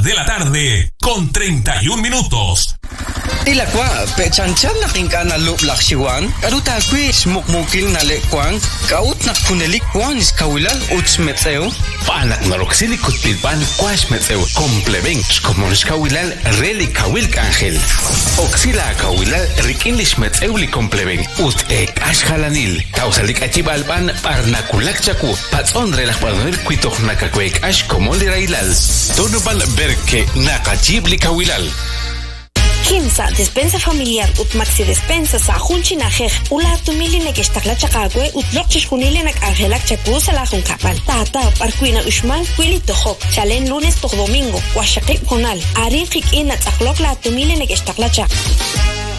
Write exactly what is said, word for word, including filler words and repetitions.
de la tarde, con treinta y un minutos. Ilakwa, pechanchan na kinkana lup laksiwan, karuta kwis mukmukil na lekwang, kaut na kunelik kwan is kawilal utsmetseo. Panak na roksili kutpilpan kwash metseo, kompleven, skomonish kawilal reli kawilk angel. Oksila kawilal rikinlish metseo li kompleven, ut ek ashhalanil, tausalik achibalpan parnakulak chaku, patson relaj parnir kwitoch nakakwek ash komoli railal. Tonopan berke nakachibli kawilal. Kimsa despensa familiar ut maxi despensa sa hunchi najej ula tumili ne que stakla chakakwe ut lokchish kunile nak angelak chaku sala hun kapal tata parkuina ushman kwili tohok chalen lunes to domingo washaqi konal arin qik ina tsaklok la tumili ne que stakla chak